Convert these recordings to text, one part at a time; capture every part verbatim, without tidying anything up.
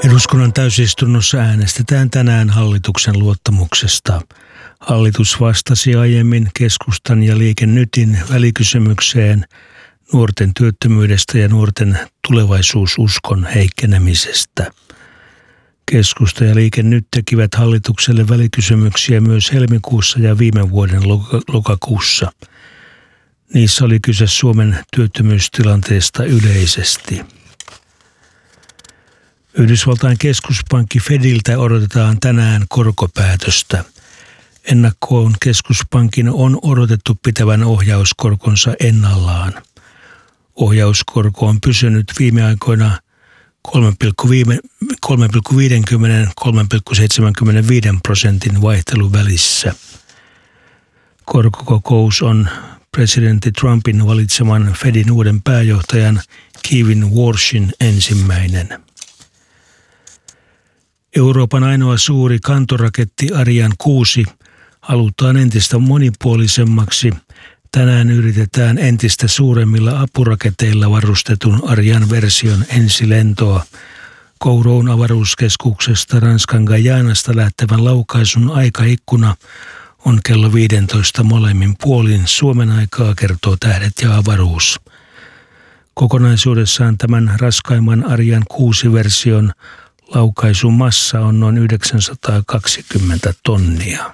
Eduskunnan täysistunnossa äänestetään tänään hallituksen luottamuksesta. Hallitus vastasi aiemmin Keskustan ja Liike Nytin välikysymykseen nuorten työttömyydestä ja nuorten tulevaisuususkon heikkenemisestä. Keskusta ja Liike Nyt tekivät hallitukselle välikysymyksiä myös helmikuussa ja viime vuoden lokakuussa. Niissä oli kyse Suomen työttömyystilanteesta yleisesti. Yhdysvaltain keskuspankki Fediltä odotetaan tänään korkopäätöstä. Ennakkoon keskuspankin on odotettu pitävän ohjauskorkonsa ennallaan. Ohjauskorko on pysynyt viime aikoina kolme pilkku viisikymmentä - kolme pilkku seitsemänkymmentäviisi prosentin vaihteluvälissä. Korkokokous on presidentti Trumpin valitseman Fedin uuden pääjohtajan Kevin Warshin ensimmäinen. Euroopan ainoa suuri kantoraketti Ariane kuusi halutaan entistä monipuolisemmaksi. Tänään yritetään entistä suuremmilla apuraketeilla varustetun Ariane-version ensilentoa. Kouroun avaruuskeskuksesta Ranskan Guyanasta lähtevän laukaisun aikaikkuna on kello viisitoista molemmin puolin Suomen aikaa, kertoo Tähdet ja avaruus. Kokonaisuudessaan tämän raskaimman Ariane kuusi-version laukaisumassa on noin yhdeksänsataakaksikymmentä tonnia.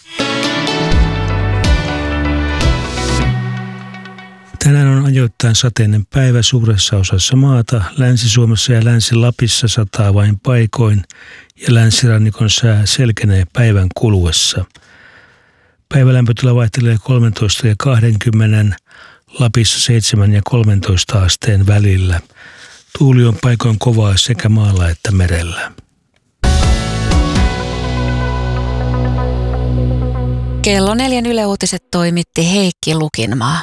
Tänään on ajoittain sateinen päivä suuressa osassa maata. Länsi-Suomessa ja Länsi-Lapissa sataa vain paikoin ja länsirannikon sää selkenee päivän kuluessa. Päivälämpötila vaihtelee kolmetoista ja kaksikymmentä, Lapissa seitsemän ja kolmetoista asteen välillä. Tuuli on paikoin kovaa sekä maalla että merellä. Kello neljän Yle Uutiset toimitti Heikki Lukinmaa.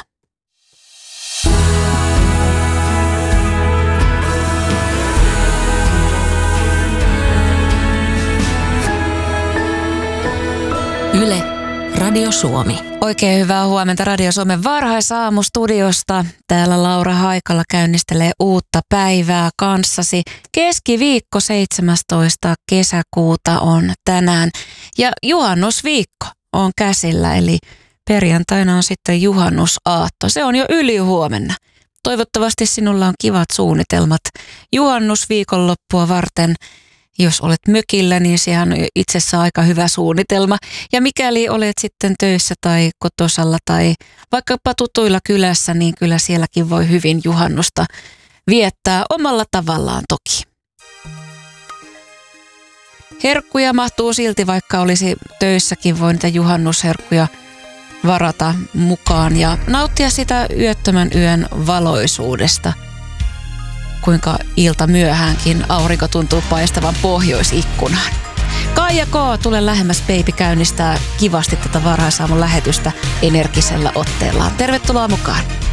Yle, Radio Suomi. Oikein hyvää huomenta Radio Suomen varhaisaamu-studiosta. Täällä Laura Haikala käynnistelee uutta päivää kanssasi. Keskiviikko seitsemästoista kesäkuuta on tänään ja juhannusviikko on käsillä, eli perjantaina on sitten juhannusaatto. Se on jo ylihuomenna. Toivottavasti sinulla on kivat suunnitelmat juhannusviikonloppua varten. Jos olet mökillä, niin sehän on itse asiassa aika hyvä suunnitelma. Ja mikäli olet sitten töissä tai kotosalla tai vaikkapa tutuilla kylässä, niin kyllä sielläkin voi hyvin juhannusta viettää omalla tavallaan toki. Herkkuja mahtuu silti, vaikka olisi töissäkin, voi niitä juhannusherkkuja varata mukaan ja nauttia sitä yöttömän yön valoisuudesta. Kuinka ilta myöhäänkin aurinko tuntuu paistavan pohjoisikkunaan. Kaija K. Tule lähemmäs baby käynnistää kivasti tätä varhaisaamun lähetystä energisellä otteellaan. Tervetuloa mukaan.